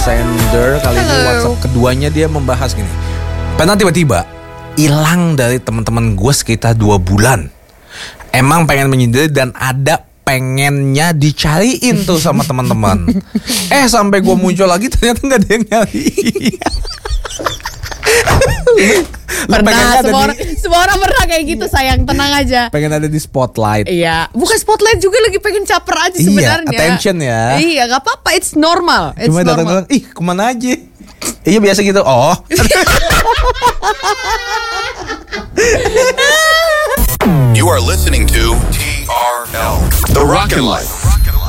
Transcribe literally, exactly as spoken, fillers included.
Sender kali ini Halo. WhatsApp keduanya dia membahas gini. Pernah tiba-tiba hilang dari teman-teman gue sekitar dua bulan. Emang pengen menyendiri dan ada pengennya dicariin tuh sama teman-teman. Eh sampai gue muncul lagi ternyata nggak ada yang nyari. Pernah, semua orang, semua orang pernah kayak gitu, sayang, tenang aja. Pengen ada di spotlight. Iya, bukan spotlight juga, lagi pengen caper aja Iya, sebenarnya. attention ya. Iya, gak apa-apa, it's normal. It's Cuma datang-datang, ih kemana aja? Iya biasa gitu. Oh. You are listening to T R L, The Rockin' Life.